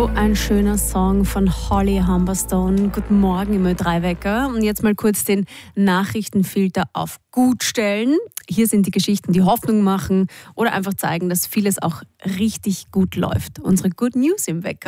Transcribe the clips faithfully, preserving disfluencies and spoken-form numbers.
So ein schöner Song von Holly Humberstone. Guten Morgen im Ö drei Wecker. Und jetzt mal kurz den Nachrichtenfilter auf gut stellen. Hier sind die Geschichten, die Hoffnung machen oder einfach zeigen, dass vieles auch richtig gut läuft. Unsere Good News im Wecker.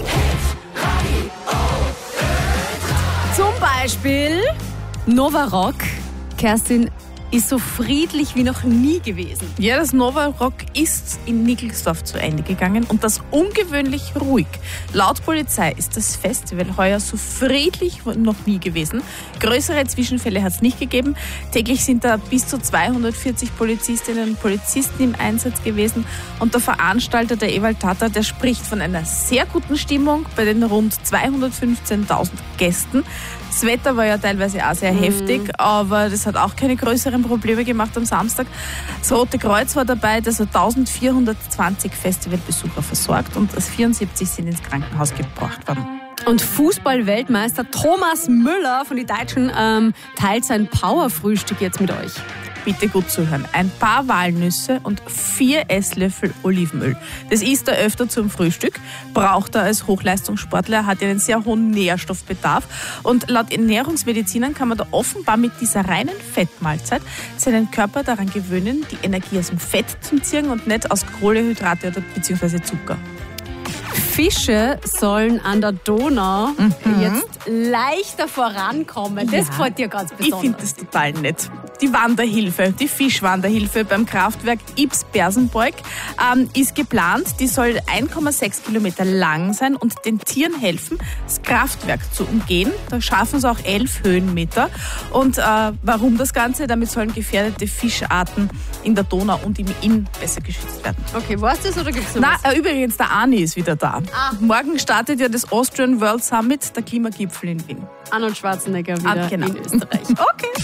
Zum Beispiel Nova Rock. Kerstin ist so friedlich wie noch nie gewesen. Ja, das Nova Rock ist in Nickelsdorf zu Ende gegangen und das ungewöhnlich ruhig. Laut Polizei ist das Festival heuer so friedlich wie noch nie gewesen. Größere Zwischenfälle hat es nicht gegeben. Täglich sind da bis zu zweihundertvierzig Polizistinnen und Polizisten im Einsatz gewesen. Und der Veranstalter, der Ewald Tata, der spricht von einer sehr guten Stimmung bei den rund zweihundertfünfzehntausend Gästen. Das Wetter war ja teilweise auch sehr mhm. heftig, aber das hat auch keine größeren Probleme gemacht am Samstag. Das Rote Kreuz war dabei, das hat eintausendvierhundertzwanzig Festivalbesucher versorgt und vierundsiebzig sind ins Krankenhaus gebracht worden. Und Fußball-Weltmeister Thomas Müller von den Deutschen ähm, teilt sein Power-Frühstück jetzt mit euch. Bitte gut zuhören. Ein paar Walnüsse und vier Esslöffel Olivenöl. Das isst er öfter zum Frühstück, braucht er als Hochleistungssportler, hat einen sehr hohen Nährstoffbedarf. Und laut Ernährungsmedizinern kann man da offenbar mit dieser reinen Fettmahlzeit seinen Körper daran gewöhnen, die Energie aus dem Fett zu ziehen und nicht aus Kohlenhydrate oder beziehungsweise Zucker. Fische sollen an der Donau mhm. jetzt leichter vorankommen. Das ja. gefällt dir ganz besonders. Ich finde das total nett. Die Wanderhilfe, die Fischwanderhilfe beim Kraftwerk Ibs-Bersenbeug ähm, ist geplant. Die soll eins Komma sechs Kilometer lang sein und den Tieren helfen, das Kraftwerk zu umgehen. Da schaffen sie auch elf Höhenmeter. Und äh, warum das Ganze? Damit sollen gefährdete Fischarten in der Donau und im Inn besser geschützt werden. Okay, weißt du das oder gibt es noch Na, was? äh, übrigens, der Arni ist wieder da. Ah. Morgen startet ja das Austrian World Summit, der Klimagipfel in Wien. Arnold Schwarzenegger wieder Ah, genau. in Österreich. Okay.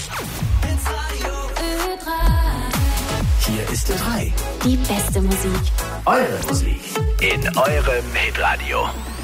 Hier ist Ö drei. Die beste Musik. Eure Musik. In eurem Hitradio.